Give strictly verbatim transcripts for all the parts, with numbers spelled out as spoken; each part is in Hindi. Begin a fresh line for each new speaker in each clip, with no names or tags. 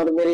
और मेरे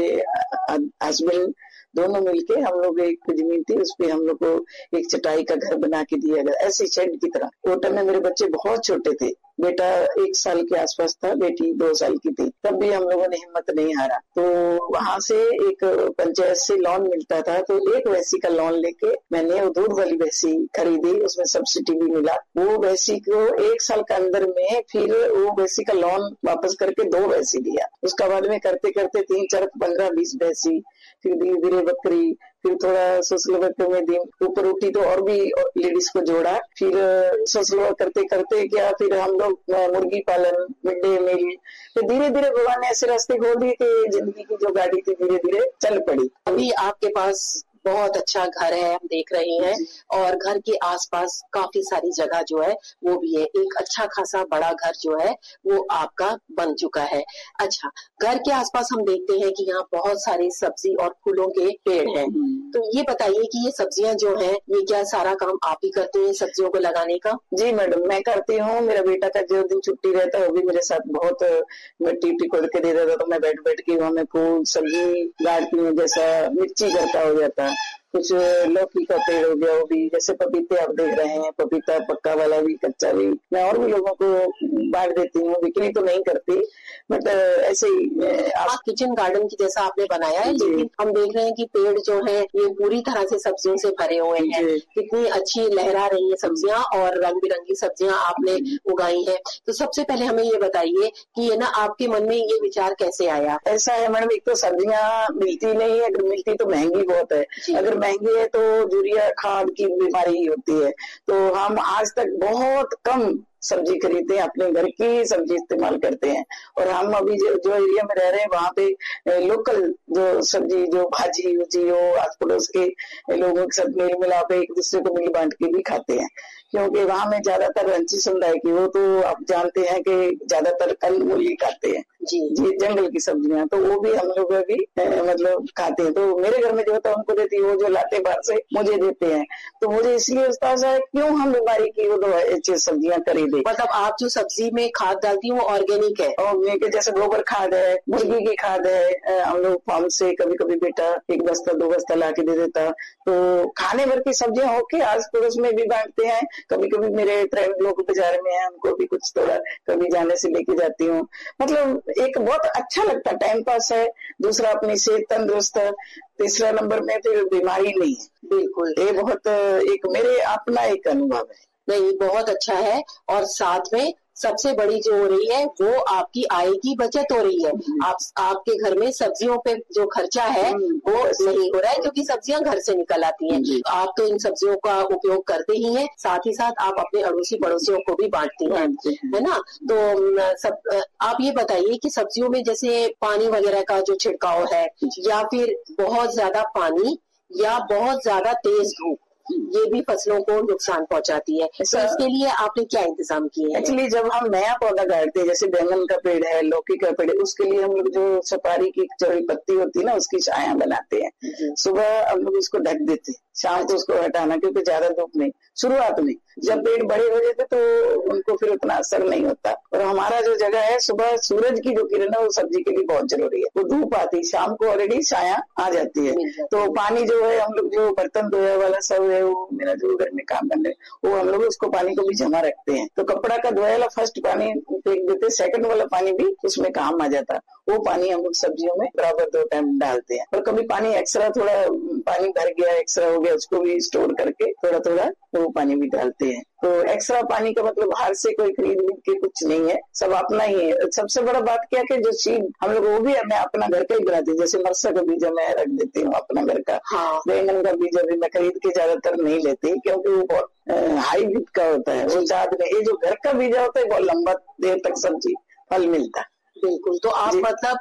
हस्बैंड दोनों मिलके हम लोग एक जमीन थी, उस पे हम लोग को एक चटाई का घर बना के दिया गया, ऐसे शेड की तरह। कोटा में मेरे बच्चे बहुत छोटे थे, बेटा एक साल के आसपास था, बेटी दो साल की थी, तब भी हम लोगों ने हिम्मत नहीं हारा। तो वहां से एक पंचायत से लोन मिलता था, तो एक भैंसी का लोन लेके मैंने वो दूध वाली भैंसी खरीदी, उसमें सब्सिडी भी मिला। वो भैंसी को एक साल के अंदर में फिर वो भैंसी का लोन वापस करके दो भैंसी दिया। उसका बाद में करते करते तीन चार पंद्रह बीस भैंसी, फिर धीरे धीरे बकरी, फिर थोड़ा सोशल वर्क में दी, ऊपर उठी तो और भी लेडीज को जोड़ा। फिर सोशल वर्क करते करते क्या, फिर हम लोग मुर्गी पालन, मिड डे मील, फिर धीरे धीरे भगवान ने ऐसे रास्ते खोल दिए कि जिंदगी की जो गाड़ी थी धीरे धीरे चल पड़ी।
अभी आपके पास बहुत अच्छा घर है, हम देख रहे हैं, और घर के आसपास काफी सारी जगह जो है वो भी है। एक अच्छा खासा बड़ा घर जो है वो आपका बन चुका है। अच्छा, घर के आसपास हम देखते हैं कि यहाँ बहुत सारी सब्जी और फूलों के पेड़ हैं, तो ये बताइए कि ये सब्जियां जो हैं, ये क्या सारा काम आप ही करते हैं सब्जियों को लगाने का?
जी मैडम, मैं करती हूँ। मेरा बेटा का जो दिन छुट्टी रहता है वो भी मेरे साथ बहुत मिट्टी उट्टी खोद के दे देता, तो मैं बैठ बैठ के वहाँ में फूल सब्जी गाड़ती हूँ। जैसा मिर्ची घर का हो जाता, कुछ लौकी का पेड़ हो गया, वो भी, जैसे पपीते आप देख रहे हैं, पपीता पक्का वाला भी कच्चा भी, मैं और भी लोगों को बांट देती हूँ, बिक्री तो नहीं करती, बट ऐसे ही
आप किचन गार्डन की जैसा आपने बनाया है। लेकिन हम देख रहे हैं कि पेड़ जो है ये पूरी तरह से सब्जियों से भरे हुए हैं, कितनी अच्छी लहरा रही है सब्जियां और रंग बिरंगी सब्जियां आपने उगाई है। तो सबसे पहले हमें ये बताइए कि ये ना आपके मन में ये विचार कैसे आया?
ऐसा है मैडम, एक तो सब्जियां मिलती नहीं है, अगर मिलती तो महंगी बहुत है, अगर महंगी है तो यूरिया खाद की बीमारी होती है। तो हम आज तक बहुत कम सब्जी खरीदते हैं, अपने घर की सब्जी इस्तेमाल करते हैं। और हम अभी जो, जो एरिया में रह रहे हैं वहाँ पे लोकल जो सब्जी, जो भाजी उजी हो, आस पड़ोस के लोगों के साथ मेल मिला पे एक दूसरे को मिल बांट के भी खाते हैं, क्योंकि वहाँ में ज्यादातर रंची समुदाय की हो, तो आप जानते हैं कि ज्यादातर कल मूली खाते हैं जी जी जंगल की सब्जियां, तो वो भी हम लोग भी मतलब खाते हैं। तो मेरे घर में जो होता है उनको देती, वो जो लाते बाहर से मुझे देते हैं। तो मुझे इसलिए उसका है क्यों हम बीमारी की वो दो सब्जियां खरीदे।
मतलब आप जो सब्जी में खाद डालती हैं वो ऑर्गेनिक है?
ऑर्गेनिक है, जैसे गोबर खाद है, मुर्गी की खाद है। हम लोग फार्म से कभी कभी बेटा एक बस्ता दो बस्ता ला के दे देता, तो खाने भर की सब्जियां होके आस पड़ोस में भी बांटते हैं। कभी कभी मेरे फ्रेंड लोग बाजार में है, उनको भी कुछ थोड़ा कभी जाने से लेके जाती हूँ। मतलब एक बहुत अच्छा लगता, टाइम पास है, दूसरा अपनी सेहत तंदुरुस्त है, तीसरा नंबर में फिर बीमारी नहीं है। बिल्कुल, ये बहुत एक मेरे अपना एक अनुभव है।
नहीं, बहुत अच्छा है। और साथ में सबसे बड़ी जो हो रही है वो आपकी आय की बचत हो रही है। आप आपके घर में सब्जियों पे जो खर्चा है वो नहीं हो रहा है, क्योंकि सब्जियां घर से निकल आती हैं। आप तो इन सब्जियों का उपयोग करते ही हैं, साथ ही साथ आप अपने अड़ोसी पड़ोसियों को भी बांटती हैं, है ना? तो सब आप ये बताइए कि सब्जियों में जैसे पानी वगैरह का जो छिड़काव है, या फिर बहुत ज्यादा पानी या बहुत ज्यादा तेज धूप, ये भी फसलों को नुकसान पहुंचाती है। तो इसके लिए आपने क्या इंतजाम किए हैं?
एक्चुअली जब हम नया पौधा गाड़ते हैं, जैसे बैंगन का पेड़ है, लौकी का पेड़ है, उसके लिए हम लोग जो सुपारी की चौड़ी पत्ती होती है ना, उसकी छाया बनाते हैं। सुबह हम लोग उसको ढक देते हैं, शाम को उसको हटाना, क्योंकि ज्यादा धूप नहीं। शुरुआत में जब पेड़ बड़े हो जाते तो उनको फिर उतना असर नहीं होता। और हमारा जो जगह है, सुबह सूरज की जो किरण है वो सब्जी के लिए बहुत जरूरी है। वो धूप आती, शाम को ऑलरेडी छाया आ जाती है। तो पानी जो है, हम लोग जो बर्तन धोया वाला सब है, वो मेरा जो घर में काम करने, वो हम लोग उसको पानी को भी जमा रखते हैं। तो कपड़ा का धोया वाला फर्स्ट पानी फेंक देते, सेकंड वाला पानी भी उसमें काम आ जाता। वो पानी हम लोग सब्जियों में बराबर दो टाइम डालते हैं। और कभी पानी एक्स्ट्रा, थोड़ा पानी भर गया, एक्स्ट्रा हो गया, उसको भी स्टोर करके थोड़ा थोड़ा वो पानी भी डालते हैं। तो एक्स्ट्रा पानी का मतलब बाहर से कोई खरीद के कुछ नहीं है, सब अपना ही है। सबसे बड़ा बात क्या कि जो सीड हम लोग वो भी मैं अपना घर का ही बनाती हूँ। जैसे मरसा का बीज मैं रख देती हूँ अपना घर का। हाँ। बैंगन का बीज अभी मैं खरीद के ज्यादातर नहीं लेती, क्योंकि वो बहुत हाईब्रिड का होता है, वो ज्यादा नहीं। ये जो घर का बीज होता है बहुत लंबा देर तक सब्जी फल मिलता है।
बिल्कुल। तो आप मतलब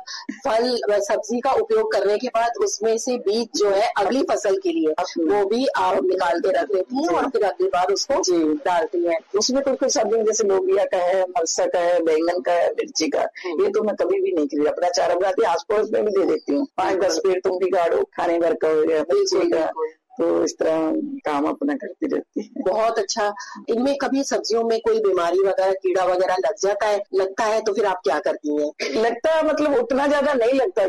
फल सब्जी का उपयोग करने के बाद उसमें से बीज जो है अगली फसल के लिए वो भी आप निकाल के रख देती हैं और फिर अगली बार उसको डालती हैं।
उसमें कुछ कुछ सब्जी जैसे लोबिया का है, मरसा का है, बैंगन का है, मिर्ची का, ये तो मैं कभी भी नहीं खरीदी। अपना चारा बनाती आस पड़ोस में भी दे देती हूँ। पाँच दस पेड़ तुम भी गाड़ो, खाने भर का हो गया, मिर्ची का। तो इस तरह काम अपना करती रहती है।
बहुत अच्छा। इनमें कभी सब्जियों में कोई बीमारी वगैरह, कीड़ा वगैरह लग जाता है, लगता है तो फिर आप क्या करती हैं?
लगता मतलब उतना ज्यादा नहीं लगता।